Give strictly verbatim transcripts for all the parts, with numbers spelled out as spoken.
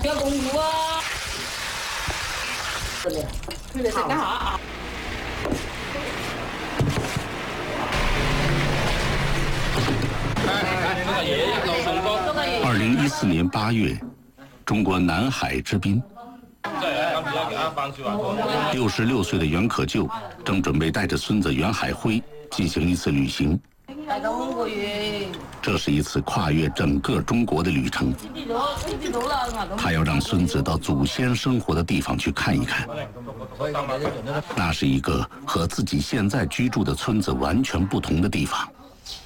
要公布啊！这里，这里是干啥啊？ 二零一四年八月，中国南海之滨，六十六岁的袁可舅正准备带着孙子袁海辉进行一次旅行。这是一次跨越整个中国的旅程。他要让孙子到祖先生活的地方去看一看。那是一个和自己现在居住的村子完全不同的地方。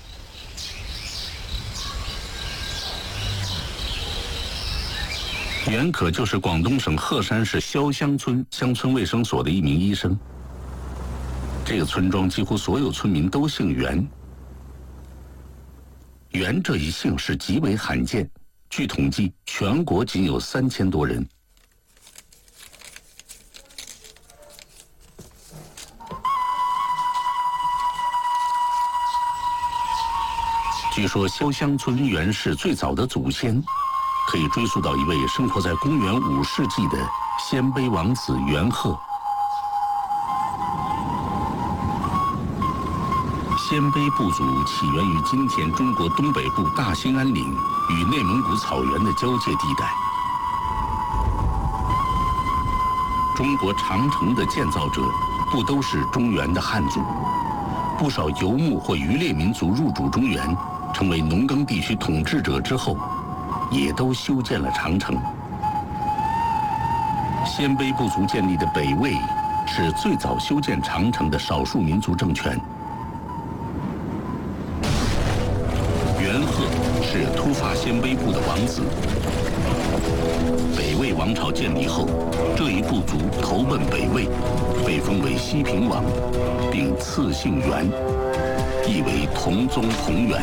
袁可就是广东省鹤山市潇湘村乡村卫生所的一名医生。这个村庄几乎所有村民都姓袁。袁这一姓是极为罕见，据统计，全国仅有三千多人。据说潇湘村袁氏最早的祖先，可以追溯到一位生活在公元五世纪的鲜卑王子袁鹤。鲜卑部族起源于今天中国东北部大兴安岭与内蒙古草原的交界地带。中国长城的建造者不都是中原的汉族？不少游牧或渔猎民族入主中原，成为农耕地区统治者之后，也都修建了长城。鲜卑部族建立的北魏是最早修建长城的少数民族政权。袁鹤是突发鲜卑部的王子。北魏王朝建立后，这一部族投奔北魏，被封为西平王，并赐姓袁，意为同宗同源。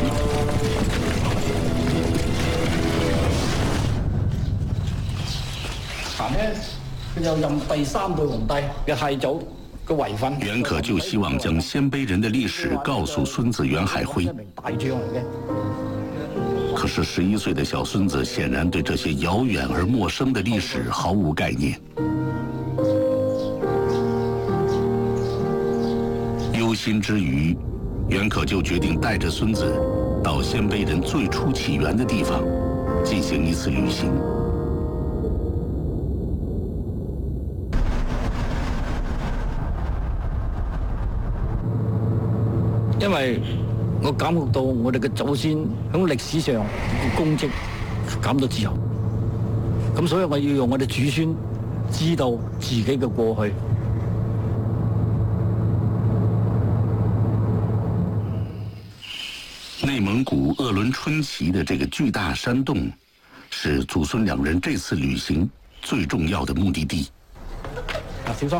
但呢，又任第三代皇帝嘅太祖嘅遺訓。 袁可就希望將鮮卑人的歷史告訴孫子袁海輝。 大將嚟嘅。 可是十一歲的小孫子顯然對這些遙遠而陌生的歷史毫無概念。憂心之餘，袁可就決定帶着孫子到鮮卑人最初起源的地方進行一次旅行。 因為我感覺到我哋嘅祖先喺歷史上嘅功績感到自豪，咁所以我要用我哋祖孫知道自己嘅過去。 內蒙古鄂倫春旗的這個巨大山洞，是祖孫兩人這次旅行最重要的目的地。 啊，小心！